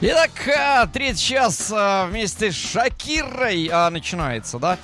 Итак, третий час вместе с Шакирой начинается, да?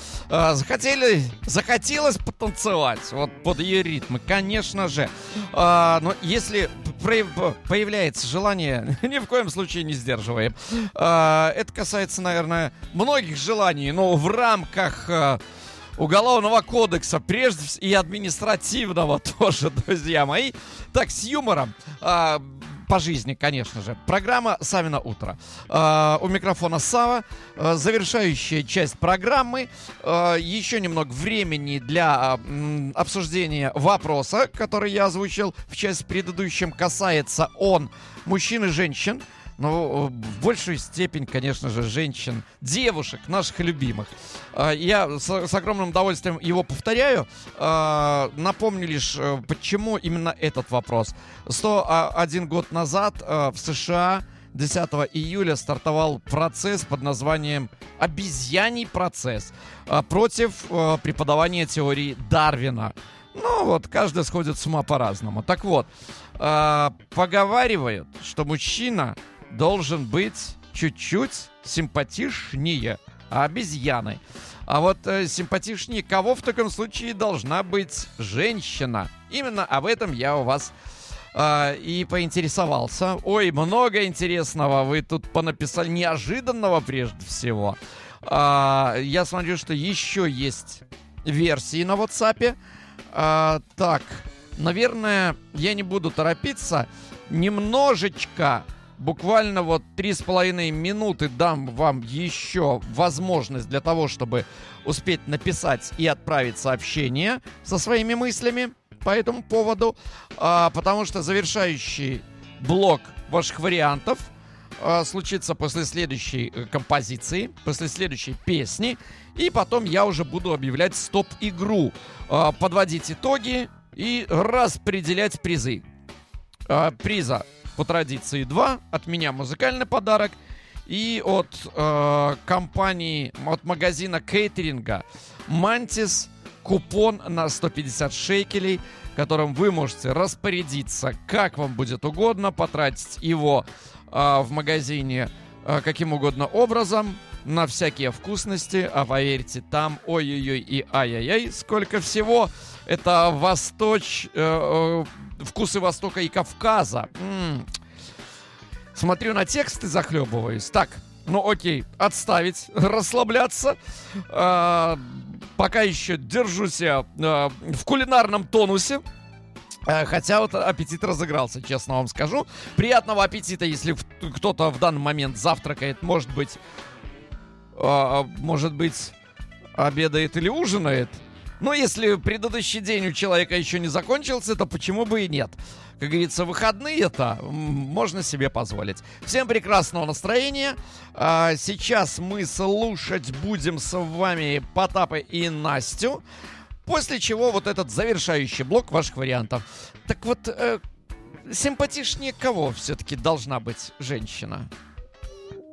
Захотелось потанцевать вот под ее ритмы, конечно же. Но если появляется желание, ни в коем случае не сдерживаем. Это касается, наверное, многих желаний, но в рамках Уголовного кодекса, прежде всего, и административного тоже, друзья мои. Так, с юмором. По жизни, конечно же. Программа «Савино утро». У микрофона Сава. Завершающая часть программы. Еще немного времени для обсуждения вопроса, который я озвучил в части предыдущем. Касается он мужчин и женщин. Ну, в большую степень, конечно же, женщин, девушек, наших любимых. Я с огромным удовольствием его повторяю. Напомню лишь, почему именно этот вопрос. 101 год назад в США 10 июля стартовал процесс под названием «Обезьяний процесс» против преподавания теории Дарвина. Ну вот, каждый сходит с ума по-разному. Так вот, поговаривают, что мужчина должен быть чуть-чуть симпатичнее обезьяны. А вот симпатичнее кого в таком случае должна быть женщина? Именно об этом я у вас и поинтересовался. Ой, много интересного вы тут понаписали, неожиданного прежде всего. Я смотрю, что еще есть версии на WhatsApp. Так, наверное, я не буду торопиться. Немножечко, буквально вот 3,5 минуты дам вам еще возможность для того, чтобы успеть написать и отправить сообщение со своими мыслями по этому поводу, потому что завершающий блок ваших вариантов случится после следующей композиции, после следующей песни, и потом я уже буду объявлять стоп-игру, подводить итоги и распределять призы. Приза по традиции 2, от меня музыкальный подарок, и от компании, от магазина кейтеринга Mantis купон на 150 шекелей, которым вы можете распорядиться, как вам будет угодно, потратить его в магазине каким угодно образом, на всякие вкусности, а поверьте, там ой-ой-ой и ай-яй-яй, сколько всего. Это вкусы Востока и Кавказа. Смотрю на текст и захлебываюсь. Так, ну окей, отставить, расслабляться. Пока еще держусь в кулинарном тонусе. Хотя вот аппетит разыгрался, честно вам скажу. Приятного аппетита, если кто-то в данный момент завтракает, может быть, обедает или ужинает. Но если предыдущий день у человека еще не закончился, то почему бы и нет? Как говорится, выходные-то можно себе позволить. Всем прекрасного настроения. Сейчас мы слушать будем с вами Потапа и Настю. После чего вот этот завершающий блок ваших вариантов. Так вот, симпатичнее кого все-таки должна быть женщина?